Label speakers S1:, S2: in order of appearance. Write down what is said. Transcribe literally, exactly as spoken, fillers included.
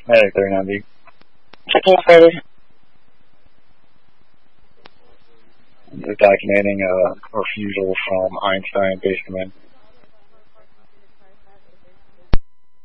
S1: Medic thirty-nine B.
S2: Checking further.
S1: They're documenting a refusal from Einstein Base Command.